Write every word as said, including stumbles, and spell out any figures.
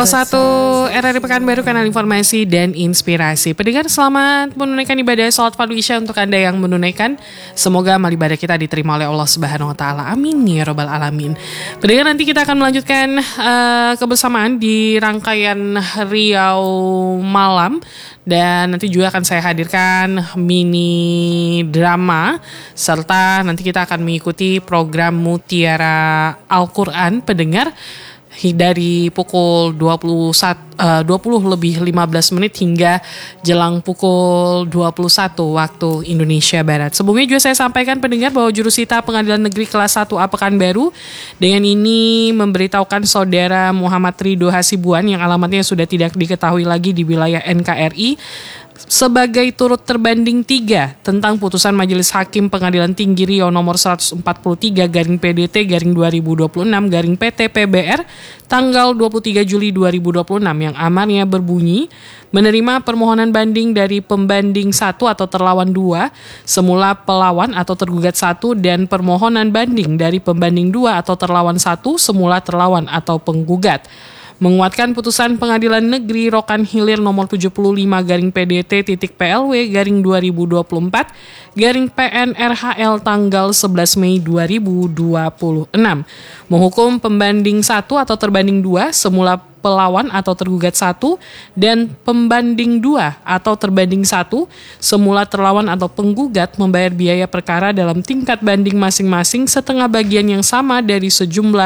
nol satu R R I Pekanbaru, kanal informasi dan inspirasi. Pendengar, selamat menunaikan ibadah salat fardu Isya untuk Anda yang menunaikan. Semoga amal ibadah kita diterima oleh Allah Subhanahu wa taala. Amin ya rabbal alamin. Pendengar, nanti kita akan melanjutkan uh, kebersamaan di rangkaian Riau Malam, dan nanti juga akan saya hadirkan mini drama, serta nanti kita akan mengikuti program Mutiara Al-Quran, pendengar, dari pukul dua puluh satu, uh, dua puluh lebih lima belas menit hingga jelang pukul dua puluh satu waktu Indonesia Barat. Sebelumnya juga saya sampaikan, pendengar, bahwa Jurusita Pengadilan Negeri Kelas satu A Pekanbaru dengan ini memberitahukan saudara Muhammad Ridho Hasibuan yang alamatnya sudah tidak diketahui lagi di wilayah N K R I sebagai turut terbanding tiga tentang putusan Majelis Hakim Pengadilan Tinggi Riau nomor seratus empat puluh tiga garing P D T garing dua ribu dua puluh enam garing P T P B R tanggal dua puluh tiga Juli dua ribu dua puluh enam, yang amarnya berbunyi menerima permohonan banding dari pembanding satu atau terlawan dua, semula pelawan atau tergugat satu, dan permohonan banding dari pembanding dua atau terlawan satu, semula terlawan atau penggugat. Menguatkan putusan Pengadilan Negeri Rokan Hilir nomor tujuh puluh lima garing P D T titik P L W garing dua ribu dua puluh empat garing P N R H L tanggal sebelas Mei dua ribu dua puluh enam. Menghukum pembanding satu atau terbanding dua, semula pelawan atau tergugat satu, dan pembanding dua atau terbanding satu, semula terlawan atau penggugat membayar biaya perkara dalam tingkat banding masing-masing setengah bagian yang sama dari sejumlah